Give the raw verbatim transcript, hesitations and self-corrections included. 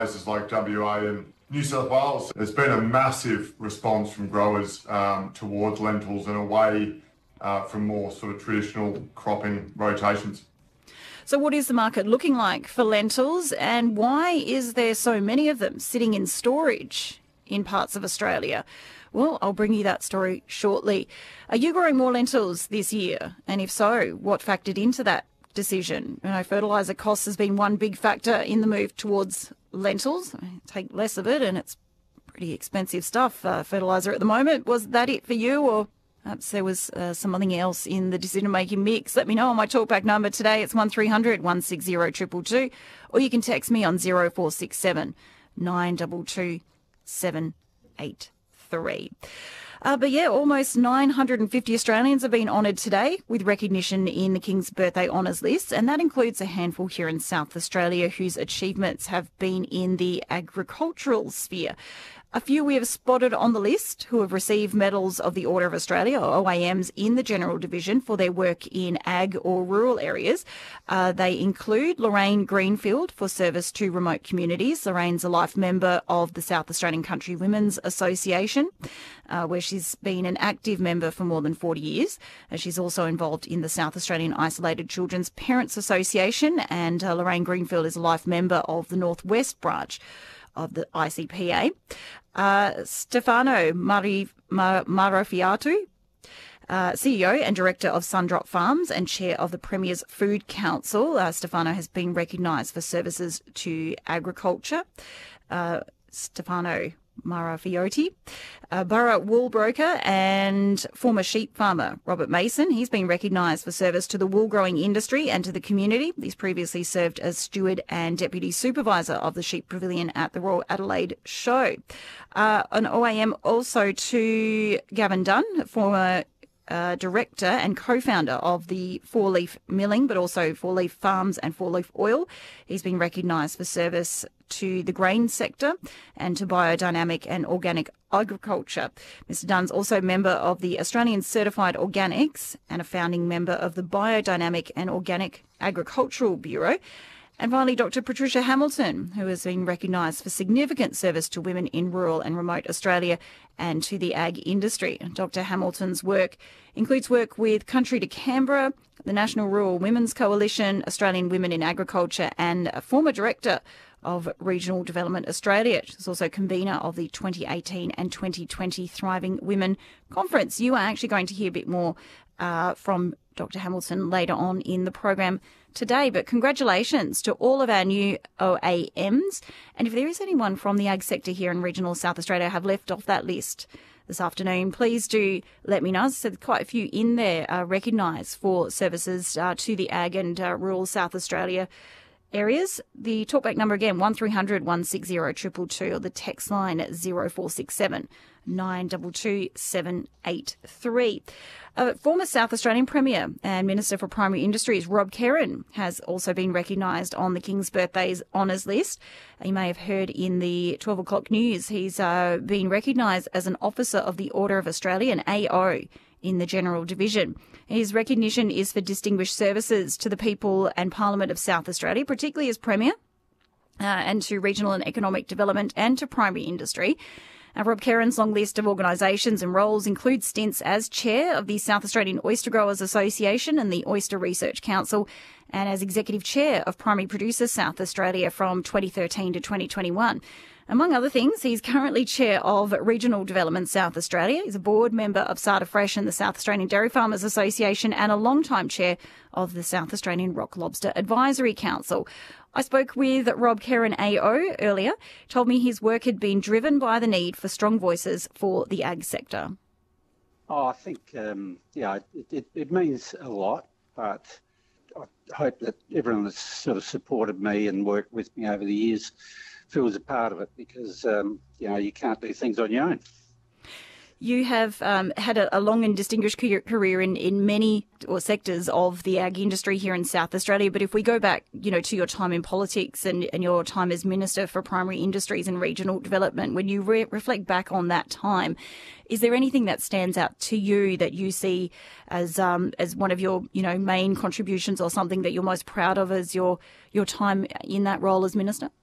places like W A and New South Wales. There's been a massive response from growers um, towards lentils and away uh, from more sort of traditional cropping rotations. So what is the market looking like for lentils, and why is there so many of them sitting in storage in parts of Australia? Well, I'll bring you that story shortly. Are you growing more lentils this year? And if so, what factored into that decision? You know, fertiliser costs has been one big factor in the move towards lentils. Take less of it and it's pretty expensive stuff, uh, fertiliser at the moment. Was that it for you, or perhaps there was uh, something else in the decision-making mix? Let me know on my talkback number today. It's one three hundred, one six zero, two two two, or you can text me on zero four six seven, nine two two, seven eight three. Uh, but yeah, almost nine hundred fifty Australians have been honoured today with recognition in the King's Birthday Honours List, and that includes a handful here in South Australia whose achievements have been in the agricultural sphere. A few we have spotted on the list who have received medals of the Order of Australia, or O A Ms, in the General Division for their work in ag or rural areas. Uh, they include Lorraine Greenfield for service to remote communities. Lorraine's a life member of the South Australian Country Women's Association, uh, where she's been an active member for more than forty years. Uh, she's also involved in the South Australian Isolated Children's Parents Association, and uh, Lorraine Greenfield is a life member of the Northwest branch of the I C P A. Uh, Stefano Mari, Mar, Marafiatu, uh, C E O and Director of Sundrop Farms and Chair of the Premier's Food Council. Uh, Stefano has been recognised for services to agriculture. Uh, Stefano Marafioti, a borough wool broker and former sheep farmer Robert Mason. He's been recognised for service to the wool growing industry and to the community. He's previously served as steward and deputy supervisor of the sheep pavilion at the Royal Adelaide Show. Uh, an O A M also to Gavin Dunn, former Uh, director and co-founder of the Four Leaf Milling, but also Four Leaf Farms and Four Leaf Oil. He's been recognised for service to the grain sector and to biodynamic and organic agriculture. Mister Dunn's also a member of the Australian Certified Organics and a founding member of the Biodynamic and Organic Agricultural Bureau. And finally, Doctor Patricia Hamilton, who has been recognised for significant service to women in rural and remote Australia and to the ag industry. Doctor Hamilton's work includes work with Country to Canberra, the National Rural Women's Coalition, Australian Women in Agriculture, and a former director of Regional Development Australia. She's also convener of the twenty eighteen and twenty twenty Thriving Women Conference. You are actually going to hear a bit more uh, from Doctor Hamilton later on in the program today, but congratulations to all of our new O A Ms. And if there is anyone from the ag sector here in regional South Australia have left off that list this afternoon, please do let me know. So there's quite a few in there uh, recognised for services uh, to the ag and uh, rural South Australia areas. The talkback number again, one three hundred, one six zero, two two two, or the text line at zero four six seven, nine two two, seven eight three. Uh, former South Australian Premier and Minister for Primary Industries, Rob Kerrin, has also been recognised on the King's Birthdays Honours List. You may have heard in the twelve o'clock news, he's uh, been recognised as an Officer of the Order of Australia, an A O, in the General Division. His recognition is for distinguished services to the people and Parliament of South Australia, particularly as Premier, uh, and to regional and economic development and to primary industry. Uh, Rob Kerrin's long list of organisations and roles includes stints as Chair of the South Australian Oyster Growers Association and the Oyster Research Council, and as Executive Chair of Primary Producers South Australia from twenty thirteen to twenty twenty-one. Among other things, he's currently Chair of Regional Development South Australia. He's a board member of Sata Fresh and the South Australian Dairy Farmers Association, and a long-time Chair of the South Australian Rock Lobster Advisory Council. I spoke with Rob Kerrin A O earlier, told me his work had been driven by the need for strong voices for the ag sector. Oh, I think, um, yeah, it, it, it means a lot, but I hope that everyone that's sort of supported me and worked with me over the years feels a part of it, because, um, you know, you can't do things on your own. You have um, had a, a long and distinguished career in, in many or sectors of the ag industry here in South Australia. But if we go back, you know, to your time in politics and, and your time as Minister for Primary Industries and Regional Development, when you re- reflect back on that time, is there anything that stands out to you that you see as um, as one of your, you know, main contributions, or something that you're most proud of as your your time in that role as Minister?